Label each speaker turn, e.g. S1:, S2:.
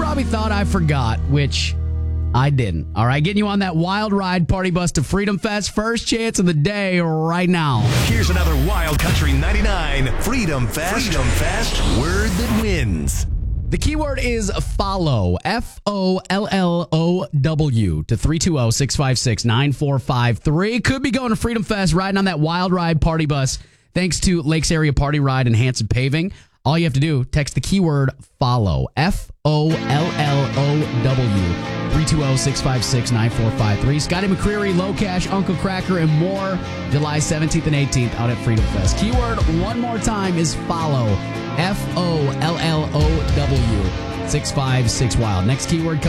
S1: probably thought I forgot, which I didn't. All right, getting you on that wild ride party bus to Freedom Fest. First chance of the day right now.
S2: Here's another Wild Country 99 Freedom Fest. Freedom Fest word that wins.
S1: The keyword is follow, FOLLOW, to 320-656-9453. Could be going to Freedom Fest, riding on that wild ride party bus, thanks to Lakes Area Party Ride and Hanson Paving. All you have to do, text the keyword follow, FOLLOW, 320-656-9453. Scotty McCreery, Low Cash, Uncle Cracker, and more, July 17th and 18th out at Freedom Fest. Keyword one more time is follow, FOLLOW, 656 Wild. Next keyword coming